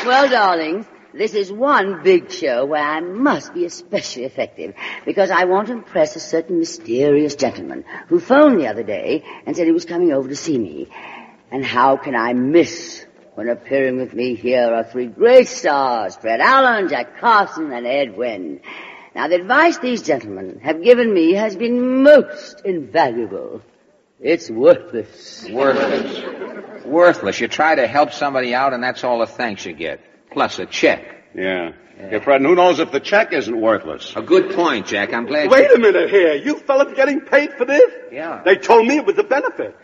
Well, darling, this is one big show where I must be especially effective because I want to impress a certain mysterious gentleman who phoned the other day and said he was coming over to see me. And how can I miss when appearing with me here are three great stars, Fred Allen, Jack Carson, and Ed Wynn. Now, the advice these gentlemen have given me has been most invaluable. It's worthless. Worthless. You try to help somebody out, and that's all the thanks you get. Plus a check. Yeah. Fred, and who knows if the check isn't worthless? A good point, Jack. I'm glad Wait a minute here. You fellas getting paid for this? Yeah. They told me it was a benefit.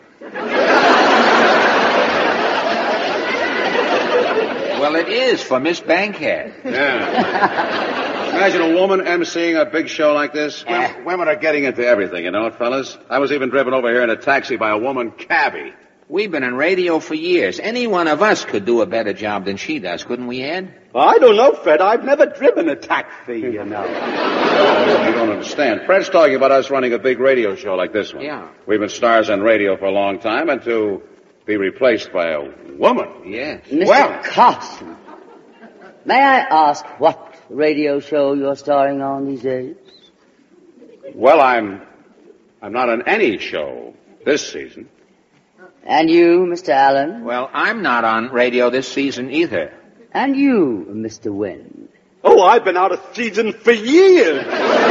Well, it is for Miss Bankhead. Yeah. Imagine a woman emceeing a big show like this. Women are getting into everything, you know it, fellas? I was even driven over here in a taxi by a woman cabbie. We've been in radio for years. Any one of us could do a better job than she does, couldn't we, Ed? I don't know, Fred. I've never driven a taxi, you know. You don't understand. Fred's talking about us running a big radio show like this one. Yeah. We've been stars on radio for a long time, and to be replaced by a woman. Yes. Mr. Carson, may I ask what radio show you're starring on these days? Well, I'm not on any show this season. And you, Mr. Allen? Well, I'm not on radio this season either. And you, Mr. Wynn? Oh, I've been out of season for years.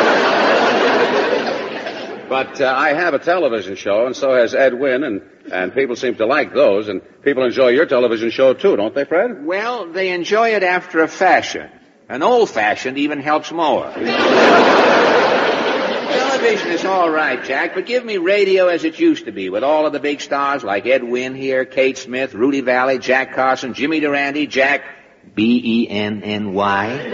But I have a television show, and so has Ed Wynn, and people seem to like those, and people enjoy your television show, too, don't they, Fred? Well, they enjoy it after a fashion. An old-fashioned even helps more. Television is all right, Jack, but give me radio as it used to be, with all of the big stars like Ed Wynn here, Kate Smith, Rudy Valley, Jack Carson, Jimmy Durante, Jack B-E-N-N-Y.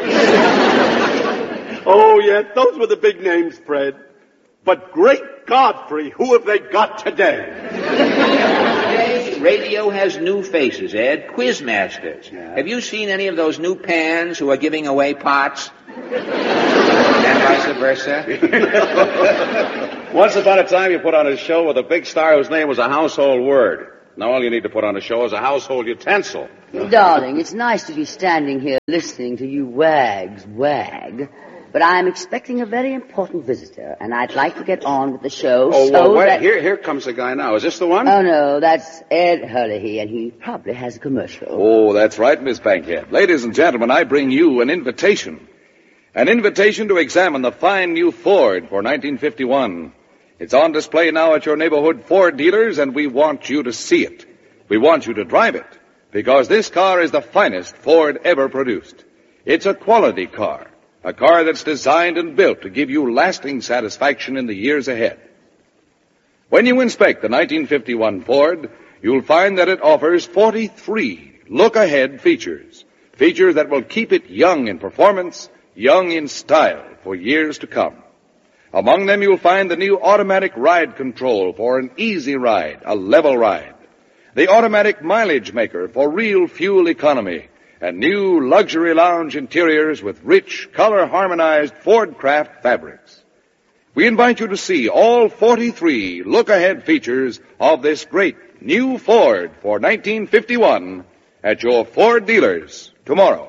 Oh, yeah, those were the big names, Fred. But great Godfrey, who have they got today? Today, radio has new faces, Ed. Quizmasters. Yeah. Have you seen any of those new pans who are giving away pots? And vice versa? Once upon a time, you put on a show with a big star whose name was a household word. Now all you need to put on a show is a household utensil. Darling, it's nice to be standing here listening to you wags wag. But I'm expecting a very important visitor, and I'd like to get on with the show. Here comes the guy now. Is this the one? Oh, no, that's Ed Hurley, and he probably has a commercial. Oh, that's right, Miss Bankhead. Ladies and gentlemen, I bring you an invitation. An invitation to examine the fine new Ford for 1951. It's on display now at your neighborhood Ford dealers, and we want you to see it. We want you to drive it, because this car is the finest Ford ever produced. It's a quality car. A car that's designed and built to give you lasting satisfaction in the years ahead. When you inspect the 1951 Ford, you'll find that it offers 43 look-ahead features. Features that will keep it young in performance, young in style for years to come. Among them, you'll find the new automatic ride control for an easy ride, a level ride. The automatic mileage maker for real fuel economy. And new luxury lounge interiors with rich, color-harmonized Ford-Craft fabrics. We invite you to see all 43 look-ahead features of this great new Ford for 1951 at your Ford dealers tomorrow.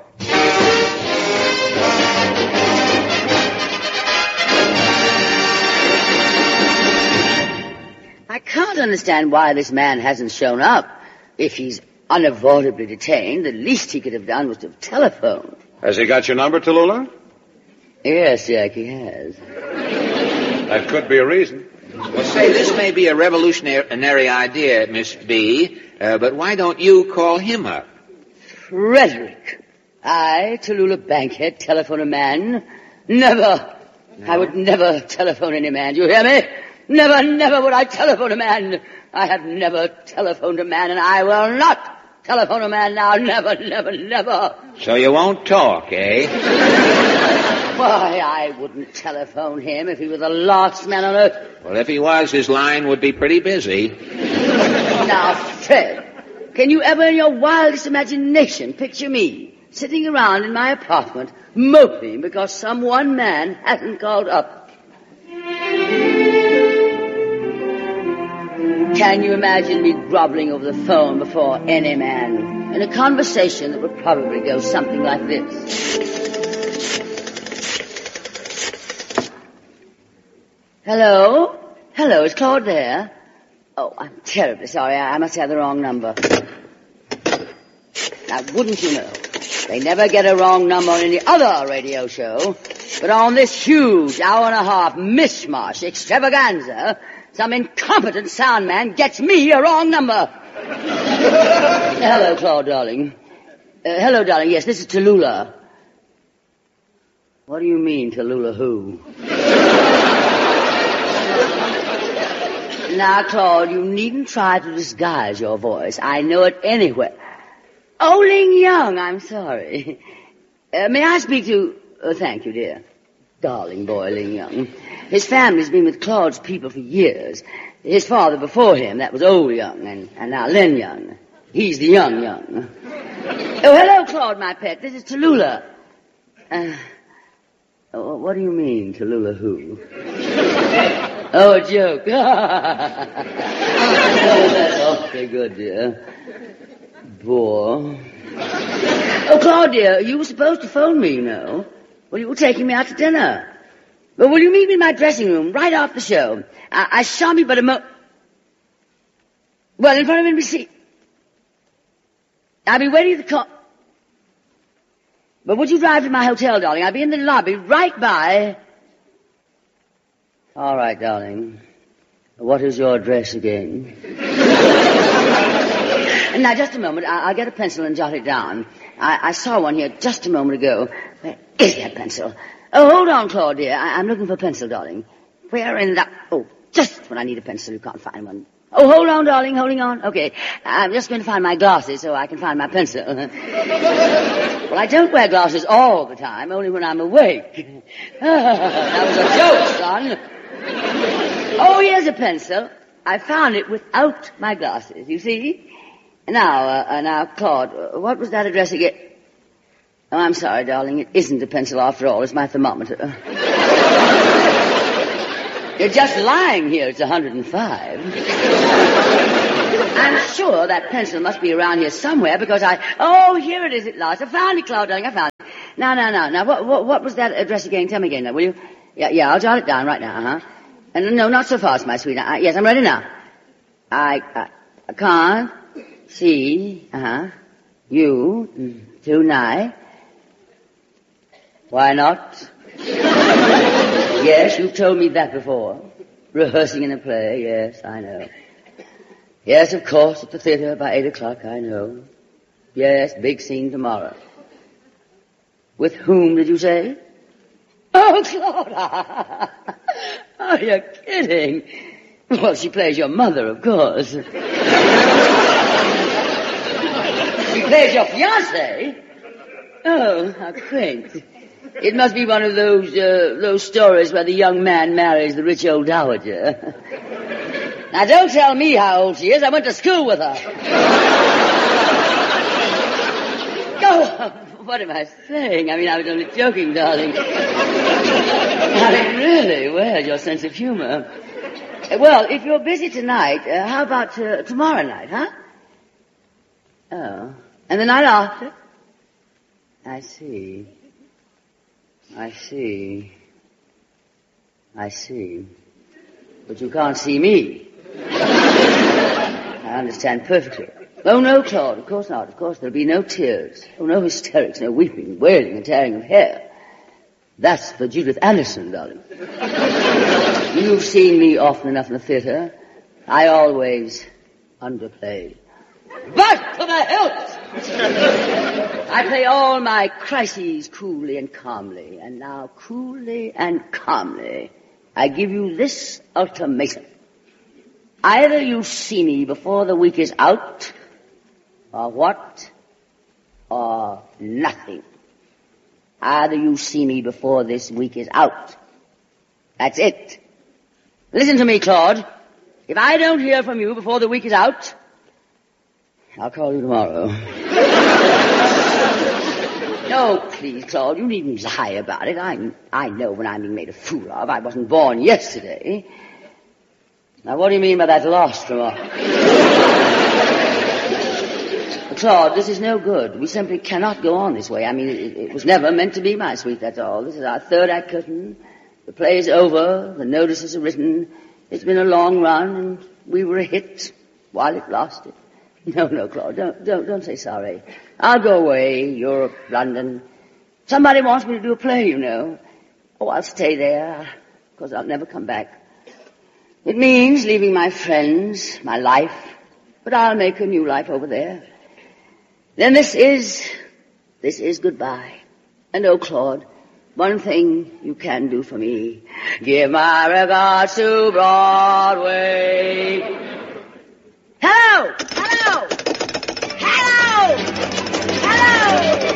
I can't understand why this man hasn't shown up. If he's unavoidably detained, the least he could have done was to have telephoned. Has he got your number, Tallulah? Yes, Jack, he has. That could be a reason. Well, say, this may be a revolutionary idea, Miss B, but why don't you call him up? Frederick, I, Tallulah Bankhead, telephone a man? Never. No. I would never telephone any man. Do you hear me? Never, never would I telephone a man. I have never telephoned a man, and I will not telephone a man now. Never, never, never. So you won't talk, eh? Why, I wouldn't telephone him if he was the last man on earth. Well, if he was, his line would be pretty busy. Now, Fred, can you ever in your wildest imagination picture me sitting around in my apartment moping because some one man hasn't called up? Can you imagine me groveling over the phone before any man in a conversation that would probably go something like this? Hello? Hello, is Claude there? Oh, I'm terribly sorry. I must have the wrong number. Now, wouldn't you know, they never get a wrong number on any other radio show, but on this huge hour-and-a-half mishmash extravaganza, some incompetent sound man gets me a wrong number. Hello, Claude, darling. Hello, darling. Yes, this is Tallulah. What do you mean, Tallulah who? Now, Claude, you needn't try to disguise your voice. I know it anywhere. Oh, Ling Young, I'm sorry. May I speak to... thank you, dear. Darling boy, Ling Young. His family's been with Claude's people for years. His father before him, that was old Young, and now Lin Young. He's the young Young. Oh, hello, Claude, my pet. This is Tallulah. What do you mean, Tallulah who? Oh, a joke. Oh, that's awfully good, dear. Bore. Oh, Claude, dear, you were supposed to phone me, you know. Well, you were taking me out to dinner. Well, will you meet me in my dressing room right after the show? I shan't be but a Well, in front of NBC. I'll be waiting at the car. But would you drive to my hotel, darling? I'll be in the lobby right by... All right, darling. What is your address again? Now, just a moment. I'll get a pencil and jot it down. I saw one here just a moment ago. Where is that pencil? Oh, hold on, Claude, dear. I'm looking for a pencil, darling. Where in the... Oh, just when I need a pencil, you can't find one. Oh, hold on, darling. Holding on. Okay. I'm just going to find my glasses so I can find my pencil. Well, I don't wear glasses all the time, only when I'm awake. That was a joke, son. Oh, here's a pencil. I found it without my glasses, you see? Now, Claude, what was that address again? Oh, I'm sorry, darling. It isn't a pencil after all. It's my thermometer. You're just lying here. It's 105. I'm sure that pencil must be around here somewhere because Oh, here it is at last. I found it, Claude, darling. I found it. Now, what was that address again? Tell me again, will you? Yeah, I'll jot it down right now, And no, not so fast, my sweetheart. Yes, I'm ready now. I can't see, you tonight. Why not? Yes, you've told me that before. Rehearsing in a play, yes, I know. Yes, of course, at the theater by 8 o'clock, I know. Yes, big scene tomorrow. With whom did you say? Oh, Claude! Oh, you're kidding. Well, she plays your mother, of course. She plays your fiancé? Oh, how quaint. It must be one of those stories where the young man marries the rich old dowager. Now, don't tell me how old she is. I went to school with her. Oh, what am I saying? I mean, I was only joking, darling. I mean, really, where's your sense of humor? Well, if you're busy tonight, how about tomorrow night, Oh. And the night after? I see. But you can't see me. I understand perfectly. Oh, no, Claude, of course not. Of course, there'll be no tears. Oh, no hysterics, no weeping, wailing, and tearing of hair. That's for Judith Anderson, darling. You've seen me often enough in the theater. I always underplay. But to the hilt! I play all my crises coolly and calmly. And now, coolly and calmly, I give you this ultimatum. Either you see me before the week is out, or what? Or nothing. Either you see me before this week is out. That's it. Listen to me, Claude. If I don't hear from you before the week is out, I'll call you tomorrow. No, please, Claude, you needn't lie about it. I know when I'm being made a fool of. I wasn't born yesterday. Now, what do you mean by that lost remark? Claude, this is no good. We simply cannot go on this way. I mean, it was never meant to be, my sweet, that's all. This is our third act curtain. The play is over. The notices are written. It's been a long run, and we were a hit while it lasted. No, Claude, don't say sorry. I'll go away, Europe, London. Somebody wants me to do a play, you know. Oh, I'll stay there, because I'll never come back. It means leaving my friends, my life, but I'll make a new life over there. Then this is goodbye. And oh, Claude, one thing you can do for me. Give my regards to Broadway. Hello!